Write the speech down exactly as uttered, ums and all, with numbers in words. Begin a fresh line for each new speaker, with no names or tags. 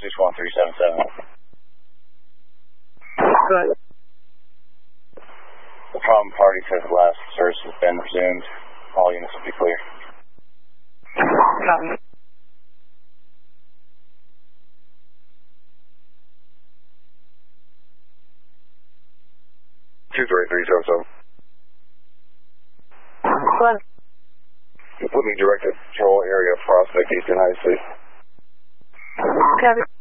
six one three seven seven.
Good.
The problem party says last service has been resumed. All units will be clear.
Copy.
two three three seven seven.
Good.
You put me directed patrol area Prospect, Eastern United States.
Copy.